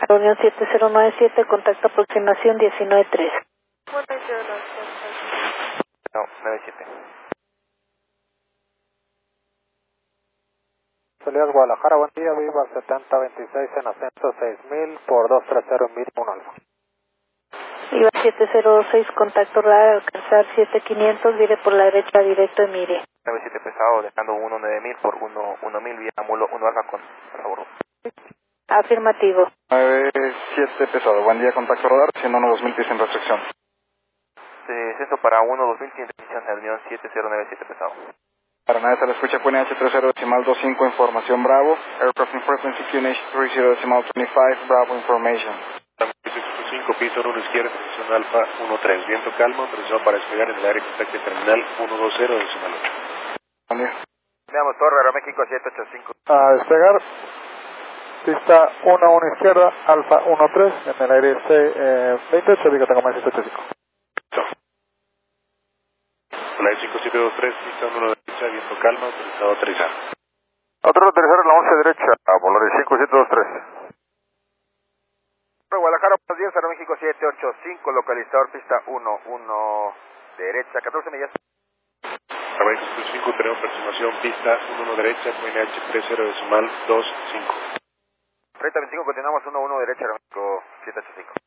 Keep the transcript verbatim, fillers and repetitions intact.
Reunión siete cero nueve siete, contacto aproximación diecinueve tres. No, nueve siete. Soledad Guadalajara, buen día, Viva setenta veintiséis en ascenso seis mil por dos tres cero mil uno alfa. Viva siete cero dos seis, contacto radar, alcanzar siete quinientos, vire por la derecha directo de Mire. nueve siete pesado, dejando uno nueve mil por uno mil, vía Mulo uno alfa con, por favor. Afirmativo. nueve siete pesado, buen día, contacto radar, ciento uno dos mil pies en restricción. Descenso para uno dos mil, intervención de Unión siete cero nueve siete pesado. Para nada se la escucha Q N H treinta decimal veinticinco, información Bravo. Aircraft in frequency Q N H treinta decimal veinticinco, Bravo information. cinco, piso uno izquierda, dirección alfa uno tres, viento calmo, autorización para despegar en el área que está aquí terminal ciento veinte decimal ocho. Buen día. Veamos Torre, Aeroméxico siete ocho cinco. A despegar, pista uno uno izquierda, alfa uno tres, en el aire C veintiocho, digo tengo más siete ocho cinco. La cinco siete dos tres, pista uno derecha, viento calmo, autorizado a aterrizar. Otro aterrizar en la once derecha, a volar el cinco siete dos tres. Guadalajara, buenos días, Aeroméxico siete ocho cinco, localizador pista uno uno derecha, catorce millas. Aeroméxico cinco, tenemos aproximación pista uno uno derecha, Q N H treinta decimal veinticinco. treinta veinticinco, continuamos uno uno derecha, Aeroméxico siete ocho cinco.